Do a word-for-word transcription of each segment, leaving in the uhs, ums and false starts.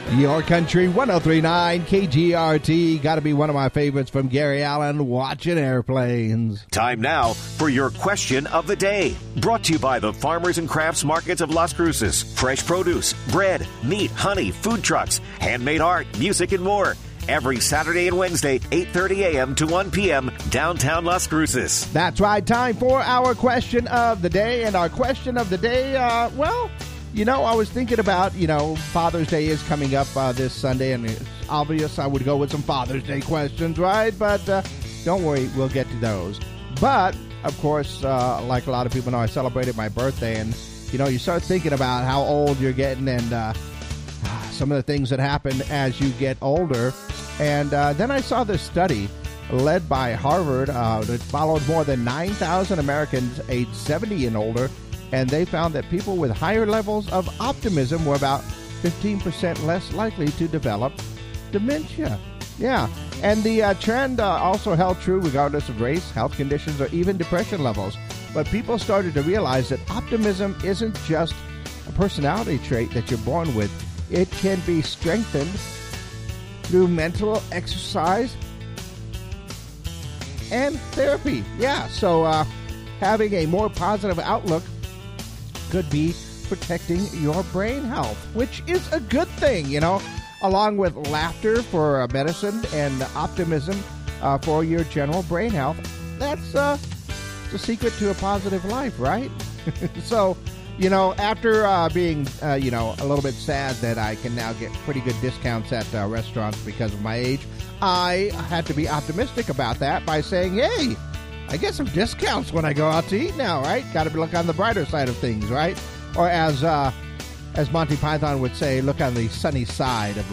Your Country one oh three point nine K G R T. Got to be one of my favorites from Gary Allen, Watching Airplanes. Time now for your question of the day. Brought to you by the Farmers and Crafts Markets of Las Cruces. Fresh produce, bread, meat, honey, food trucks, handmade art, music, and more. Every Saturday and Wednesday, eight thirty a.m. to one p.m., downtown Las Cruces. That's right. Time for our question of the day. And our question of the day, uh, well... You know, I was thinking about, you know, Father's Day is coming up uh, this Sunday, and it's obvious I would go with some Father's Day questions, right? But uh, don't worry, we'll get to those. But, of course, uh, like a lot of people know, I celebrated my birthday, and, you know, you start thinking about how old you're getting and uh, some of the things that happen as you get older. And uh, then I saw this study led by Harvard uh, that followed more than nine thousand Americans aged seventy and older. And they found that people with higher levels of optimism were about fifteen percent less likely to develop dementia. Yeah, and the uh, trend uh, also held true regardless of race, health conditions, or even depression levels. But people started to realize that optimism isn't just a personality trait that you're born with. It can be strengthened through mental exercise and therapy. Yeah, so uh, having a more positive outlook could be protecting your brain health, which is a good thing, you know, along with laughter for uh, medicine and optimism uh, for your general brain health. That's uh, the secret to a positive life, right? So, you know, after uh, being, uh, you know, a little bit sad that I can now get pretty good discounts at uh, restaurants because of my age, I had to be optimistic about that by saying, hey, I get some discounts when I go out to eat now, right? Got to look on the brighter side of things, right? Or as uh, as Monty Python would say, look on the sunny side of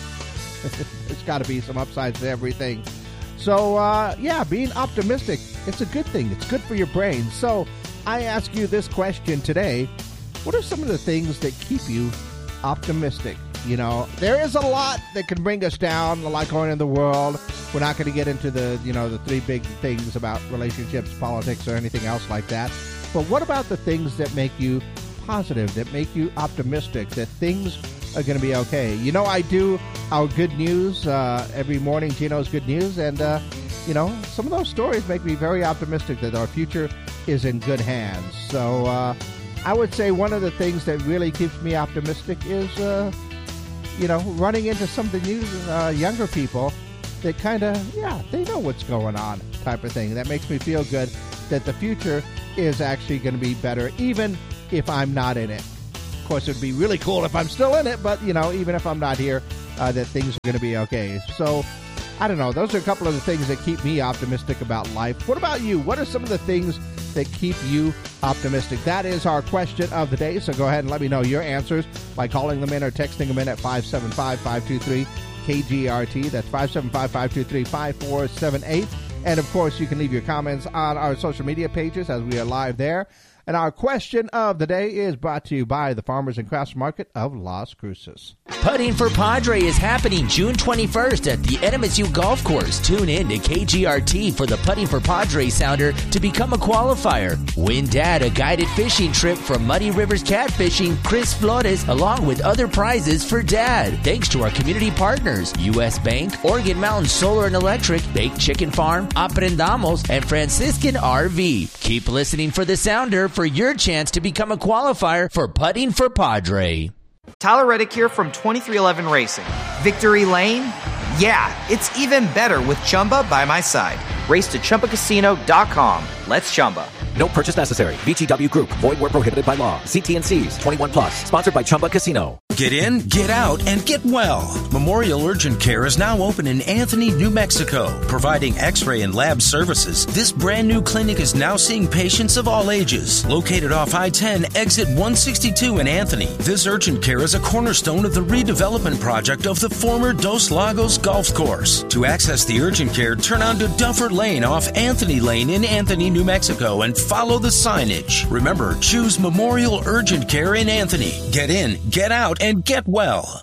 life. There's got to be some upsides to everything. So, uh, yeah, being optimistic, it's a good thing. It's good for your brain. So I ask you this question today. What are some of the things that keep you optimistic? You know, there is a lot that can bring us down, a lot going in the world. We're not going to get into the, you know, the three big things about relationships, politics, or anything else like that. But what about the things that make you positive, that make you optimistic, that things are going to be okay? You know, I do our good news uh, every morning, Gino's Good News, and, uh, you know, some of those stories make me very optimistic that our future is in good hands. So uh, I would say one of the things that really keeps me optimistic is... Uh, you know, running into some of the new, uh, younger people that kind of, yeah, they know what's going on type of thing. That makes me feel good that the future is actually going to be better, even if I'm not in it. Of course, it would be really cool if I'm still in it, but, you know, even if I'm not here, uh, that things are going to be okay. So, I don't know. Those are a couple of the things that keep me optimistic about life. What about you? What are some of the things that keep you optimistic? That is our question of the day, so go ahead and let me know your answers by calling them in or texting them in at five seven five, five two three, K G R T. That's five seven five, five two three, five four seven eight. And, of course, you can leave your comments on our social media pages as we are live there. And our question of the day is brought to you by the Farmers and Crafts Market of Las Cruces. Putting for Padre is happening June twenty-first at the N M S U Golf Course. Tune in to K G R T for the Putting for Padre sounder to become a qualifier. Win Dad a guided fishing trip from Muddy Rivers Catfishing, Chris Flores, along with other prizes for Dad. Thanks to our community partners, U S Bank, Oregon Mountain Solar and Electric, Baked Chicken Farm, Aprendamos, and Franciscan R V. Keep listening for the sounder for your chance to become a qualifier for Putting for Padre. Tyler Reddick here from twenty-three eleven Racing. Victory Lane? Yeah, it's even better with Chumba by my side. Race to Chumba Casino dot com. Let's Chumba. No purchase necessary. V G W Group. Void where prohibited by law. See T and C's. twenty-one plus. Sponsored by Chumba Casino. Get in, get out, and get well. Memorial Urgent Care is now open in Anthony, New Mexico, providing x-ray and lab services. This brand new clinic is now seeing patients of all ages. Located off I ten, exit one sixty-two in Anthony, this urgent care is a cornerstone of the redevelopment project of the former Dos Lagos Golf Course. To access the urgent care, turn onto Duffer Lane off Anthony Lane in Anthony, New Mexico, and follow the signage. Remember, choose Memorial Urgent Care in Anthony. Get in, get out, and get well.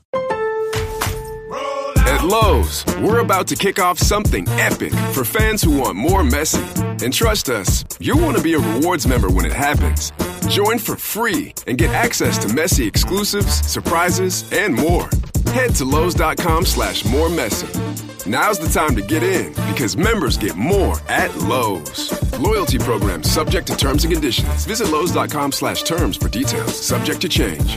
At Lowe's, we're about to kick off something epic for fans who want more Messi. And trust us, you'll want to be a rewards member when it happens. Join for free and get access to Messi exclusives, surprises, and more. Head to Lowe's.com slash more messy. Now's the time to get in because members get more at Lowe's. Loyalty program subject to terms and conditions. Visit Lowe's.com slash terms for details. Subject to change.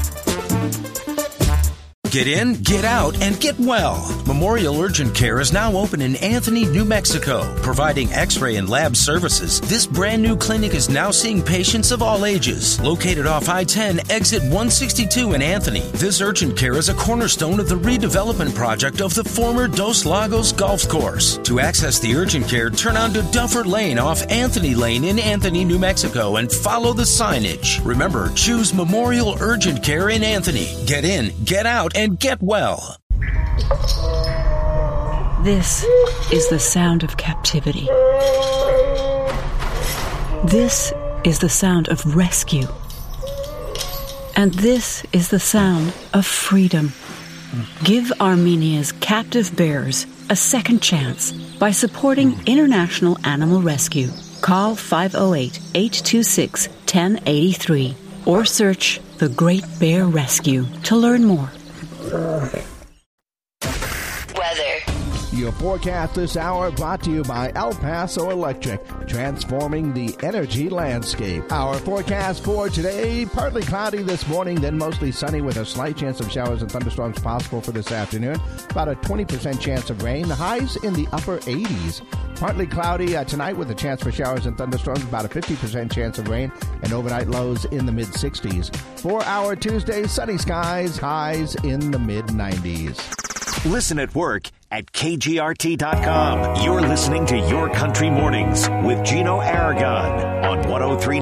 Get in, get out, and get well. Memorial Urgent Care is now open in Anthony, New Mexico, providing x-ray and lab services. This brand new clinic is now seeing patients of all ages. Located off I ten, exit one sixty-two in Anthony, this urgent care is a cornerstone of the redevelopment project of the former Dos Lagos Golf Course. To access the urgent care, turn onto Duffer Lane off Anthony Lane in Anthony, New Mexico, and follow the signage. Remember, choose Memorial Urgent Care in Anthony. Get in, get out, and get well. This is the sound of captivity. This is the sound of rescue. And this is the sound of freedom. Give Armenia's captive bears a second chance by supporting International Animal Rescue. Call five oh eight, eight two six, one oh eight three or search The Great Bear Rescue to learn more. Weather. Your forecast this hour brought to you by El Paso Electric, transforming the energy landscape. Our forecast for today, partly cloudy this morning, then mostly sunny with a slight chance of showers and thunderstorms possible for this afternoon. About a twenty percent chance of rain. The highs in the upper eighties. Partly cloudy uh, tonight with a chance for showers and thunderstorms, about a fifty percent chance of rain, and overnight lows in the mid-sixties. For our Tuesday, sunny skies, highs in the mid-nineties. Listen at work at K G R T dot com. You're listening to Your Country Mornings with Gino Aragon on one oh three